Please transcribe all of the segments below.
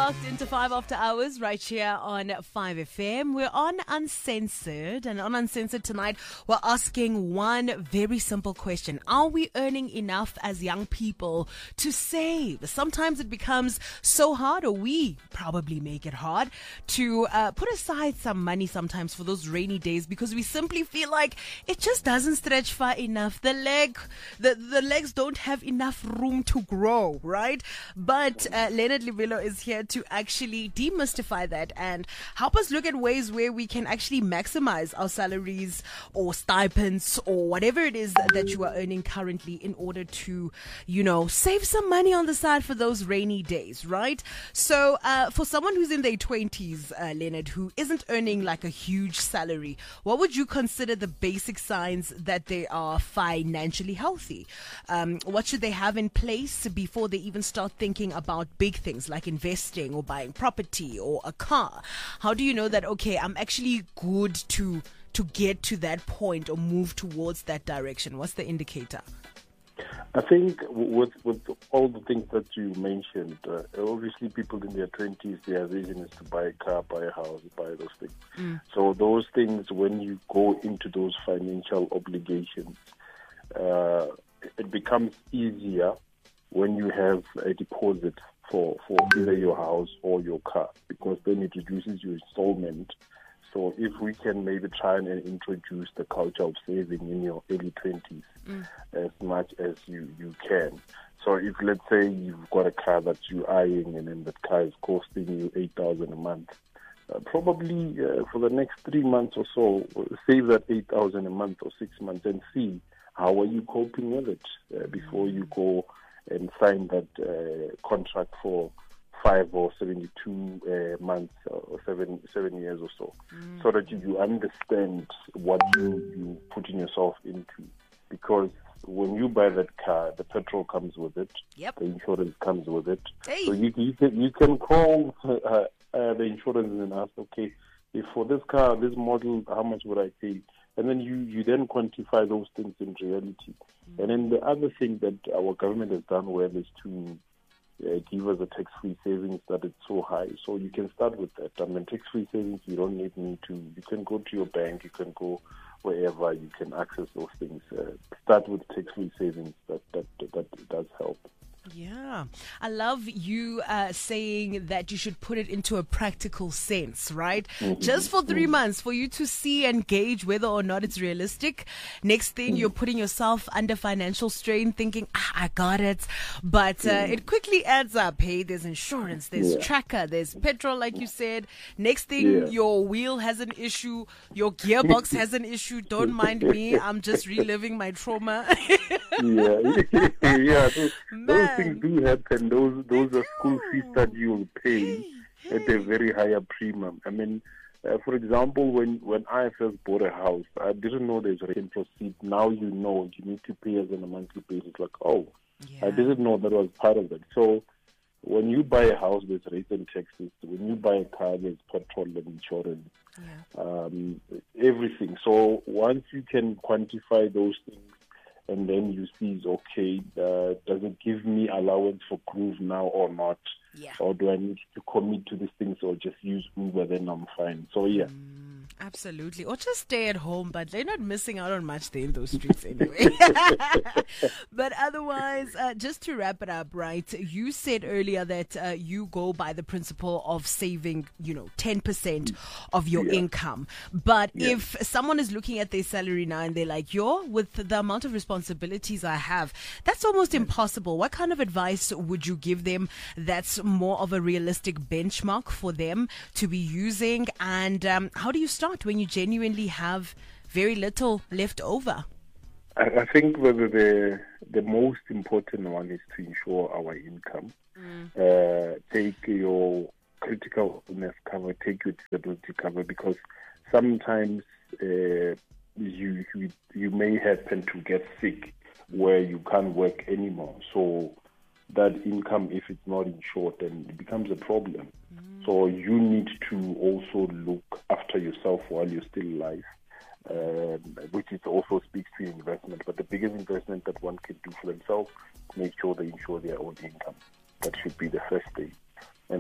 locked into 5 after hours right here on 5FM. We're on Uncensored, and on Uncensored tonight, we're asking one very simple question. Are we earning enough as young people to save? Sometimes it becomes so hard, or we probably make it hard, to put aside some money sometimes for those rainy days because we simply feel like it just doesn't stretch far enough. The legs don't have enough room to grow, right? But Leonard Livelo is here to actually demystify that and help us look at ways where we can actually maximize our salaries or stipends or whatever it is that you are earning currently in order to, save some money on the side for those rainy days, right? So for someone who's in their 20s, Leonard, who isn't earning like a huge salary, what would you consider the basic signs that they are financially healthy? What should they have in place before they even start thinking about big things like investing or buying property or a car? How do you know that, okay, I'm actually good to get to that point or move towards that direction? What's the indicator? I think with all the things that you mentioned, obviously people in their 20s, their vision is to buy a car, buy a house, buy those things. So those things, when you go into those financial obligations, it becomes easier when you have a deposit for either your house or your car, because then it reduces your installment. So if we can maybe try and introduce the culture of saving in your early 20s as much as you can. So if, let's say, you've got a car that you're eyeing and then that car is costing you 8,000 a month, probably for the next 3 months or so, save that 8,000 a month or 6 months and see how are you coping with it before you go and sign that contract for 5 or 72 months or 7 years or so, so that you understand what you putting yourself into. Because when you buy that car, the petrol comes with it, the insurance comes with it. Hey. So you can call the insurance and ask, okay, if for this car, this model, how much would I pay? And then you then quantify those things in reality. And then the other thing that our government has done well is to give us a tax-free savings that it's so high. So you can start with that. I mean, tax-free savings, you don't need me to. You can go to your bank, you can go wherever you can access those things. Start with tax-free savings. That does help. Yeah, I love you saying that you should put it into a practical sense, right? Just for 3 months for you to see and gauge whether or not it's realistic. Next thing, you're putting yourself under financial strain thinking, I got it. But it quickly adds up. Hey, there's insurance, there's tracker, there's petrol, like you said. Next thing, your wheel has an issue, your gearbox has an issue. Don't mind me. I'm just reliving my trauma. Those things do happen. Those are school fees that you will pay at a very higher premium. I mean, for example, when I first bought a house, I didn't know there's rent and proceed. Now you know you need to pay as on a monthly basis. Like, I didn't know that was part of it. So when you buy a house, there's rates and taxes. When you buy a car, there's petrol and insurance, everything. So once you can quantify those things, and then you see, okay, does it give me allowance for cruise now or not? Or do I need to commit to these things or just use Uber, then I'm fine? So, absolutely. Or just stay at home, but they're not missing out on much there in those streets anyway. But otherwise, just to wrap it up, right, you said earlier that you go by the principle of saving, 10% of your income. But if someone is looking at their salary now and they're like, with the amount of responsibilities I have, that's almost impossible. What kind of advice would you give them that's more of a realistic benchmark for them to be using? And how do you start when you genuinely have very little left over? I think the most important one is to ensure our income. Take your critical illness cover, take your disability cover, because sometimes you may happen to get sick where you can't work anymore. So that income, if it's not insured, then it becomes a problem. So you need to also look after yourself while you're still alive. which is also speaks to investment. But the biggest investment that one can do for themselves, make sure they ensure their own income. That should be the first thing. And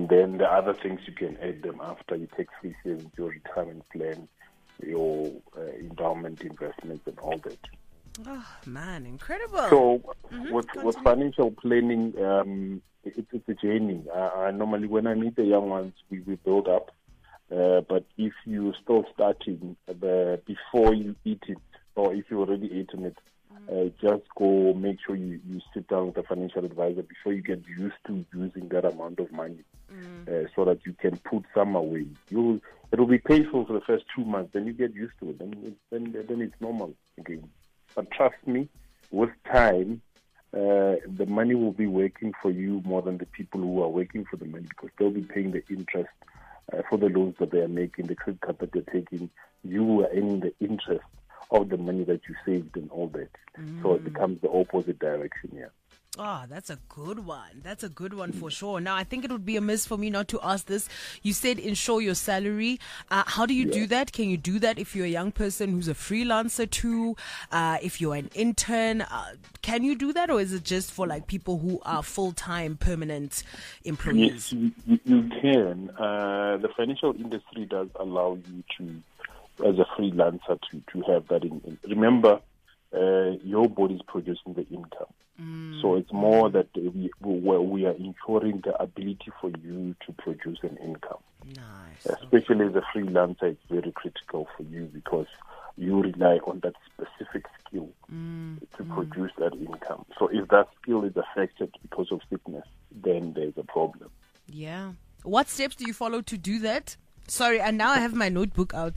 And then the other things you can add them after: you tax-free savings, your retirement plan, your endowment investments, and all that. Oh man, incredible! So with financial planning, it's a journey. Normally, when I meet the young ones, we build up. But if you're still starting before you eat it, or if you already eaten it, just go make sure you sit down with a financial advisor before you get used to using that amount of money, so that you can put some away. It will be painful for the first 2 months, then you get used to it, then it's normal again. But trust me, with time, the money will be working for you more than the people who are working for the money, because they'll be paying the interest for the loans that they are making, the credit card that they're taking. You are earning the interest of the money that you saved and all that. So it becomes the opposite direction, yeah. Oh, that's a good one. That's a good one for sure. Now, I think it would be a miss for me not to ask this. You said insure your salary. How do you do that? Can you do that if you're a young person who's a freelancer too? If you're an intern, can you do that? Or is it just for like people who are full-time permanent employees? Yes, you can. The financial industry does allow you to, as a freelancer, to have that in. Remember, your body is producing the income. So it's more that we are ensuring the ability for you to produce an income. Nice. Especially as a freelancer, it's very critical for you because you rely on that specific skill to produce that income. So if that skill is affected because of sickness, then there's a problem. Yeah. What steps do you follow to do that? Sorry, and now I have my notebook out.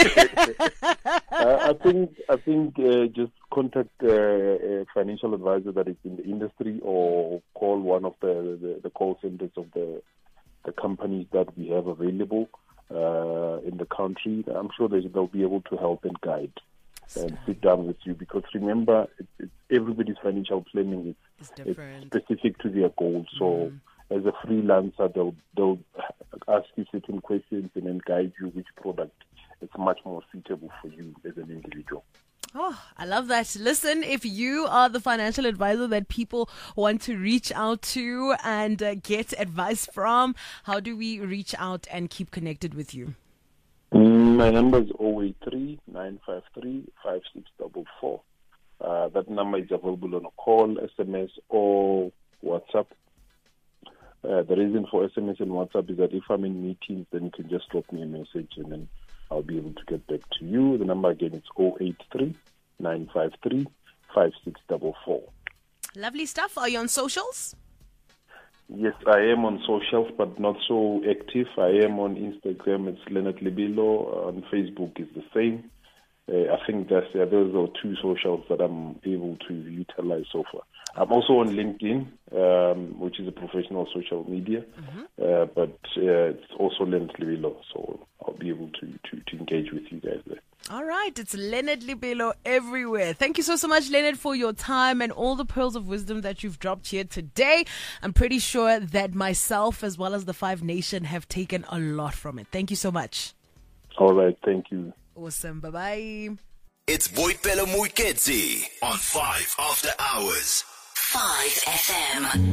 I think just contact a financial advisor that is in the industry, or call one of the call centers of the companies that we have available in the country. I'm sure they'll be able to help and guide and sit down with you, because remember, everybody's financial planning is specific to their goals. So as a freelancer, they'll ask you certain questions and then guide you which product is much more suitable for you as an individual. Oh, I love that. Listen, if you are the financial advisor that people want to reach out to and get advice from, how do we reach out and keep connected with you? My number is 083 953 5644. That number is available on a call, SMS, or WhatsApp. The reason for SMS and WhatsApp is that if I'm in meetings, then you can just drop me a message and then I'll be able to get back to you. The number again is 083 953 5644. Lovely stuff. Are you on socials? Yes, I am on socials, but not so active. I am on Instagram. It's Leonard Lebelo. On Facebook is the same. I think those are two socials that I'm able to utilize so far. I'm also on LinkedIn, which is a professional social media, but it's also Leonard Lebelo, so I'll be able to engage with you guys there. All right, it's Leonard Lebelo everywhere. Thank you so much, Leonard, for your time and all the pearls of wisdom that you've dropped here today. I'm pretty sure that myself as well as the Five Nation have taken a lot from it. Thank you so much. All right, thank you. Awesome, bye-bye. It's Boipelo Muiketsi on 5 After Hours. 5 FM.